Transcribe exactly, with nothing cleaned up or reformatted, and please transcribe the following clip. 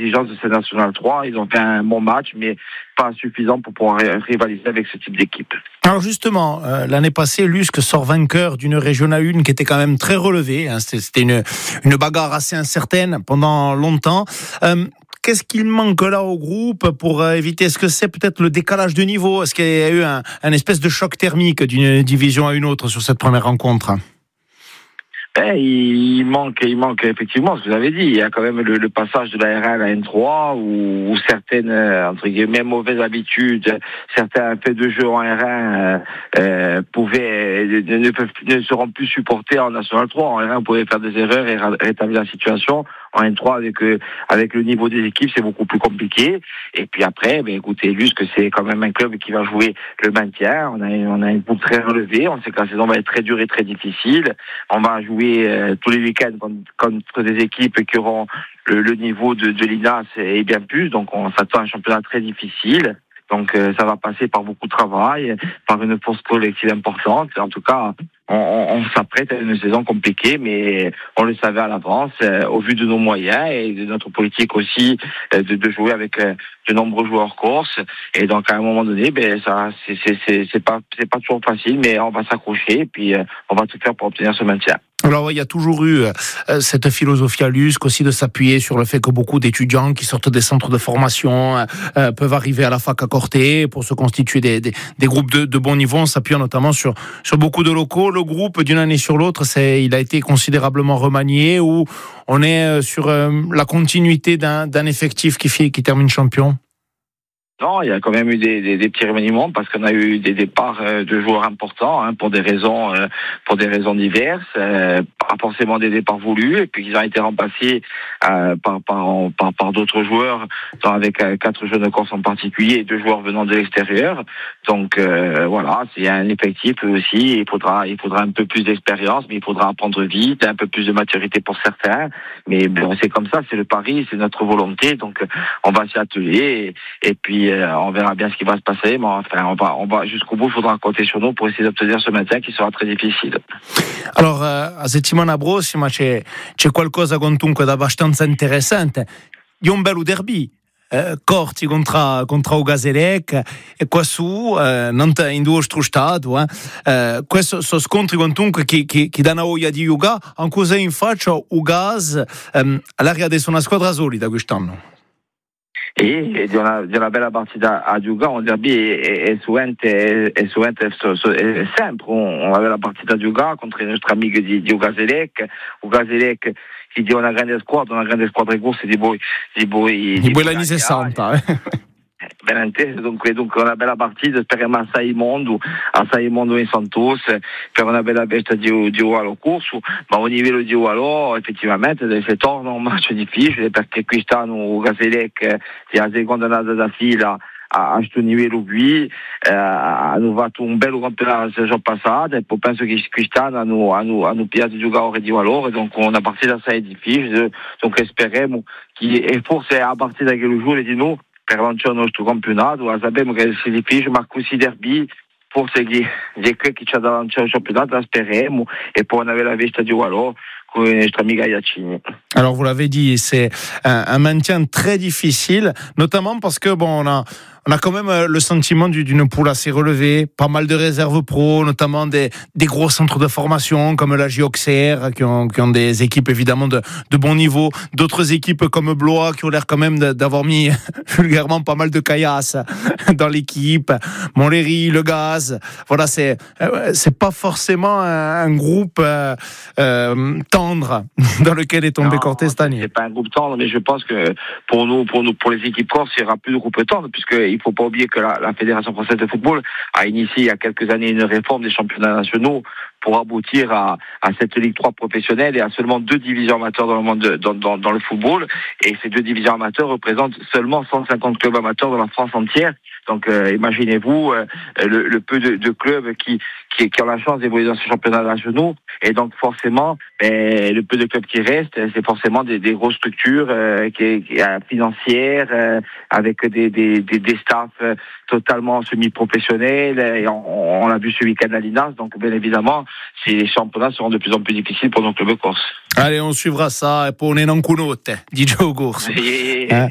exigences de cette National trois. Ils ont fait un bon match, mais pas suffisant pour pouvoir rivaliser avec ce type d'équipe. Alors justement, euh, l'année passée, Lusque sort vainqueur d'une Régionale un qui était quand même très relevée. Hein. C'était, c'était une, une bagarre assez incertaine pendant longtemps. Euh, Qu'est-ce qu'il manque là au groupe pour éviter? Est-ce que c'est peut-être le décalage de niveau? Est-ce qu'il y a eu un, un espèce de choc thermique d'une division à une autre sur cette première rencontre? Eh, il manque, il manque effectivement ce que vous avez dit. Il y a quand même le, le passage de la R un à la N trois où, où certaines, entre guillemets, mauvaises habitudes, certains faits de jeu en R un euh, euh, pouvaient, ne, ne, peuvent, ne seront plus supportés en National trois. En R un, on pouvait faire des erreurs et rétablir la situation. En N trois, avec euh, avec le niveau des équipes, c'est beaucoup plus compliqué. Et puis après, ben écoutez, juste que c'est quand même un club qui va jouer le maintien. On a on a une groupe très relevée. On sait que la saison va être très dure et très difficile. On va jouer euh, tous les week-ends contre, contre des équipes qui auront le, le niveau de, de l'I N A S et bien plus. Donc on s'attend à un championnat très difficile. Donc euh, ça va passer par beaucoup de travail, par une force collective importante. En tout cas, on, on, on s'apprête à une saison compliquée, mais on le savait à l'avance, euh, au vu de nos moyens et de notre politique aussi, euh, de, de jouer avec euh, de nombreux joueurs corses. Et donc à un moment donné, ben ça, c'est, c'est, c'est, c'est pas, c'est pas toujours facile, mais on va s'accrocher et puis euh, on va tout faire pour obtenir ce maintien. Alors, il y a toujours eu euh, cette philosophie à Lusque aussi de s'appuyer sur le fait que beaucoup d'étudiants qui sortent des centres de formation euh, peuvent arriver à la fac à Corté pour se constituer des, des, des groupes de, de bon niveau, en s'appuyant notamment sur, sur beaucoup de locaux. Le groupe, d'une année sur l'autre, c'est, il a été considérablement remanié, où on est sur euh, la continuité d'un, d'un effectif qui, fait, qui termine champion. Non, il y a quand même eu des, des, des petits remaniements parce qu'on a eu des départs euh, de joueurs importants hein, pour des raisons euh, pour des raisons diverses, euh, pas forcément des départs voulus, et puis ils ont été remplacés euh, par, par par par d'autres joueurs, avec euh, quatre jeunes Corses en particulier et deux joueurs venant de l'extérieur. Donc euh, voilà, c'est un effectif aussi. Il faudra il faudra un peu plus d'expérience, mais il faudra apprendre vite, un peu plus de maturité pour certains. Mais bon, c'est comme ça, c'est le pari, c'est notre volonté. Donc on va s'y atteler et, et puis on verra bien ce qui va se passer, mais enfin, on va, on va jusqu'au bout, il faudra compter sur nous pour essayer d'obtenir ce maintien qui sera très difficile. Allora, la settimana prossima c'è, c'è qualcosa comunque di abbastanza interessante. Di un bello derby. Eh, Corti contro, contro o Gazelec e qua su eh, non in due strustati eh. eh, questo sono scontri comunque che, che, che danno voglia di giocare anche in faccia o Gas ehm, all'area di una squadra solida quest'anno. E di una, di una bella partita a giocare, un derby è, è, suente, è, suente, è sempre una bella partita a giocare contro i nostri amici di, di Ugazelec. Ugazelec che è una grande squadra, una grande squadra di corse di voi di voi di voi anni sessanta eh. Ben inteso, dunque, dunque una bella partita, speriamo a Saimondo, a Saimondo in Santos, per una bella festa di, di Ualo corso, ma a livello di Ualo effettivamente si torna un match difficile perché quest'anno Gazelec è la seconda annata da fila a questo livello qui, eh, hanno fatto un bello campionato la stagione passata e poi penso che quest'anno hanno, hanno, hanno piaciuto giocare di valore, donc una partita assai difficile, donc speriamo che, e forse a partita che lo giuro di noi per lanciare il nostro campionato, sappiamo che è difficile, ma così derby, forse che è qui che c'è da lanciare il campionato, la speriamo, e poi avere la vista di valore con i nostri amici Iacini. Alors vous l'avez dit, c'est un, un maintien très difficile, notamment parce que bon, on a On a quand même le sentiment d'une poule assez relevée, pas mal de réserves pro, notamment des, des gros centres de formation comme la J O C R qui ont, qui ont des équipes évidemment de, de bon niveau, d'autres équipes comme Blois qui ont l'air quand même d'avoir mis vulgairement pas mal de caillasse dans l'équipe, Montlhéry, Le Gaz, voilà, c'est, c'est pas forcément un, un groupe euh, euh, tendre dans lequel est tombé Corté cette année. C'est pas un groupe tendre, mais je pense que pour nous, pour nous, pour les équipes corses, il y aura plus de groupes tendres, puisque il faut pas oublier que la, la Fédération française de football a initié il y a quelques années une réforme des championnats nationaux pour aboutir à, à cette Ligue trois professionnelle et à seulement deux divisions amateurs dans le monde de, dans, dans, dans le football. Et ces deux divisions amateurs représentent seulement cent cinquante clubs amateurs dans la France entière. Donc euh, imaginez-vous euh, le, le peu de, de clubs qui, qui, qui ont la chance d'évoluer dans ces championnats nationaux. Et donc forcément, ben, le peu de clubs qui restent, c'est forcément des, des grosses structures euh, qui, qui, euh, financières, euh, avec des, des, des, des staffs euh, totalement semi-professionnels. Et on, on l'a vu ce week-end à l'I N A S. Donc bien évidemment, ces championnats seront de plus en plus difficiles pour nos clubs corses. Allez, on suivra ça. E poi non conosce, di gioco corso. E, eh?